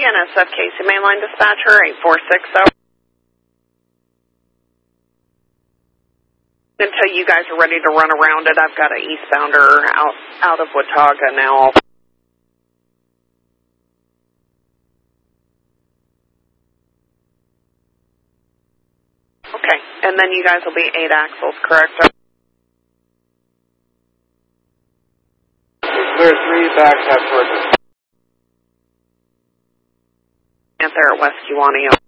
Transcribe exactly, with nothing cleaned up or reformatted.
N S F Casey Mainline Dispatcher, eight four six zero. Until you guys are ready to run around it, I've got an eastbounder out, out of Watauga now. Okay, and then you guys will be eight axles, correct? Clear three, back half towards us. And there at West Kiwanee.